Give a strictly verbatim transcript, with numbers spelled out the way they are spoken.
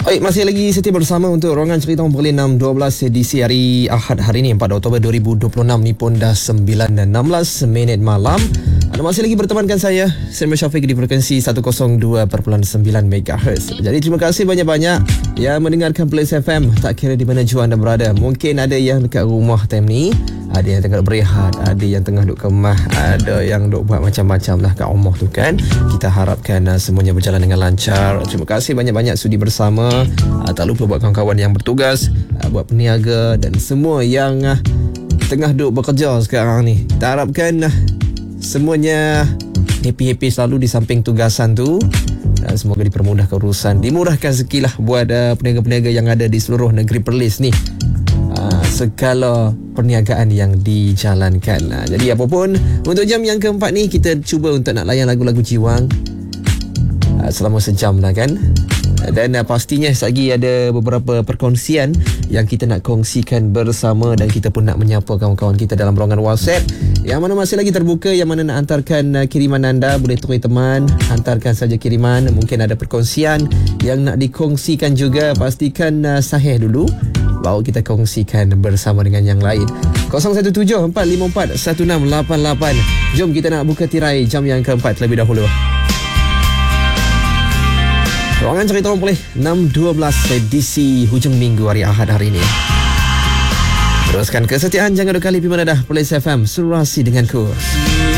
Baik, masih lagi setia bersama untuk Ruangan Cerita Pukul enam dua belas edisi hari Ahad hari ini empat Oktober dua ribu dua puluh enam. Ni pun dah sembilan dan enam belas minit malam. Anda masih lagi bertemankan saya Samuel Syafiq di frekuensi seratus dua perpuluhan sembilan megahertz. Jadi terima kasih banyak-banyak yang mendengarkan Place F M. Tak kira di mana jua anda berada. Mungkin ada yang dekat rumah time ni, ada yang tengah berehat, ada yang tengah duduk kemah, ada yang duduk buat macam-macam lah kat rumah tu kan. Kita harapkan uh, semuanya berjalan dengan lancar. Terima kasih banyak-banyak sudi bersama. Uh, tak lupa buat kawan-kawan yang bertugas, uh, buat peniaga dan semua yang uh, tengah duduk bekerja sekarang ni. Kita harapkan uh, semuanya happy-happy selalu di samping tugasan tu. Dan semoga dipermudahkan urusan, dimurahkan rezeki lah buat uh, peniaga-peniaga yang ada di seluruh negeri Perlis ni. Uh, segala perniagaan yang dijalankan. Uh, jadi apapun, untuk jam yang keempat ni kita cuba untuk nak layan lagu-lagu jiwang uh, selama sejam lah kan. Dan uh, pastinya lagi ada beberapa perkongsian yang kita nak kongsikan bersama, dan kita pun nak menyapa kawan-kawan kita dalam ruangan WhatsApp yang mana masih lagi terbuka. Yang mana nak hantarkan uh, kiriman anda, boleh tukar teman, hantarkan saja kiriman. Mungkin ada perkongsian yang nak dikongsikan juga, pastikan uh, sahih dulu baru kita kongsikan bersama dengan yang lain. kosong satu tujuh empat lima empat satu enam lapan lapan. Jom kita nak buka tirai jam yang keempat terlebih dahulu. Ruangan Cerita Orang Boleh enam dua belas edisi hujung minggu hari Ahad hari ini. Teruskan kesetiaan, jangan dua kali pergi mana dah. Place F M, surasi denganku.